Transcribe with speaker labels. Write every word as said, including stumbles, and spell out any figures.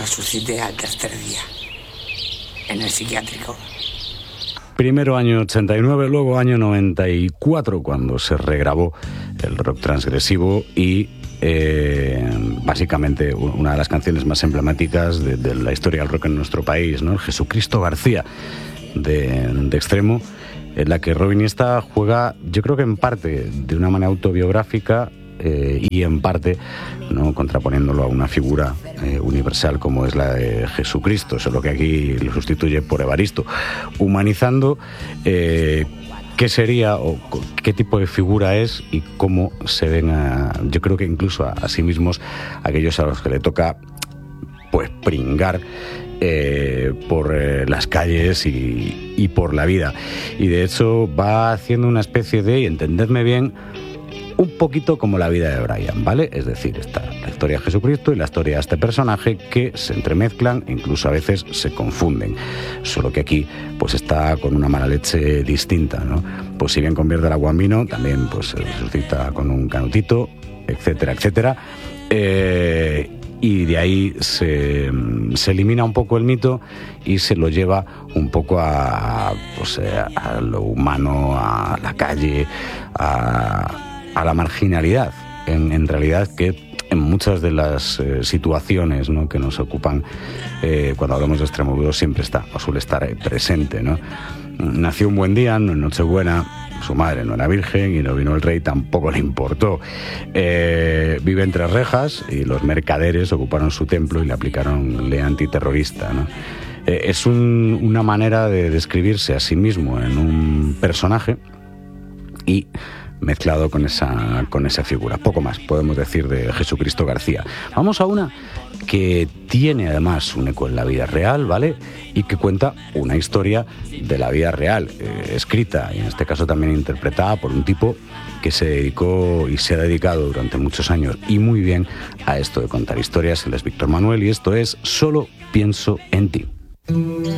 Speaker 1: resucité al tercer día, en el psiquiátrico.
Speaker 2: Primero año ochenta y nueve, luego año noventa y cuatro, cuando se regrabó el rock transgresivo y eh, básicamente una de las canciones más emblemáticas de, de la historia del rock en nuestro país, ¿no? El Jesucristo García de, de Extremo, en la que Robin Iniesta juega, yo creo que en parte de una manera autobiográfica eh, y en parte, ¿no?, contraponiéndolo a una figura eh, universal como es la de Jesucristo, solo que aquí lo sustituye por Evaristo, humanizando eh, qué sería o qué tipo de figura es y cómo se ven, a, yo creo que incluso a, a sí mismos aquellos a los que le toca pues pringar Eh, por eh, las calles y, y por la vida. Y de hecho va haciendo una especie de, y entendedme bien, un poquito como la vida de Brian, ¿vale? Es decir, está la historia de Jesucristo y la historia de este personaje que se entremezclan e incluso a veces se confunden. Solo que aquí pues está con una mala leche distinta, ¿no? Pues si bien convierte el agua en vino, también pues se resucita con un canutito, etcétera, etcétera. Eh... Y de ahí se, se elimina un poco el mito y se lo lleva un poco a, pues, a lo humano, a la calle, a, a la marginalidad. En, en realidad que en muchas de las eh, situaciones, ¿no?, que nos ocupan eh, cuando hablamos de Extremoduro siempre está o suele estar eh, presente, ¿no? Nació un buen día, en Nochebuena, su madre no era virgen y no vino el rey, tampoco le importó. Eh, vive entre rejas y los mercaderes ocuparon su templo y le aplicaron ley antiterrorista, ¿no? Eh, es un, una manera de describirse a sí mismo en un personaje y mezclado con esa, con esa figura. Poco más podemos decir de Jesucristo García. Vamos a una que tiene además un eco en la vida real, ¿vale? Y que cuenta una historia de la vida real, eh, escrita y en este caso también interpretada por un tipo que se dedicó y se ha dedicado durante muchos años y muy bien a esto de contar historias. Él es Víctor Manuel y esto es Solo pienso en ti.